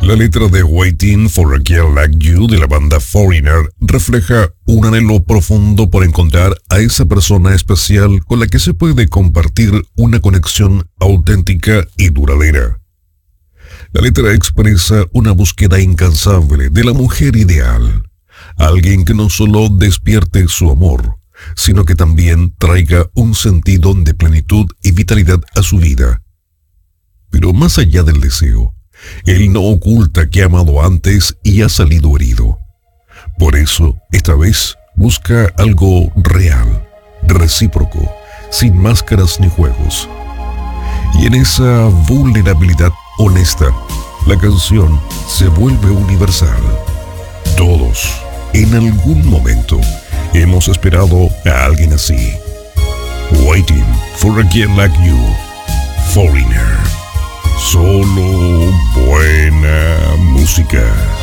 La letra de Waiting for a Girl Like You de la banda Foreigner refleja un anhelo profundo por encontrar a esa persona especial con la que se puede compartir una conexión auténtica y duradera. La letra expresa una búsqueda incansable de la mujer ideal, alguien que no solo despierte su amor, sino que también traiga un sentido de plenitud y vitalidad a su vida. Pero más allá del deseo, él no oculta que ha amado antes y ha salido herido. Por eso, esta vez, busca algo real, recíproco, sin máscaras ni juegos. Y en esa vulnerabilidad honesta, la canción se vuelve universal. Todos, en algún momento, hemos esperado a alguien así. Waiting for a Girl Like You, Foreigner. Solo buena música.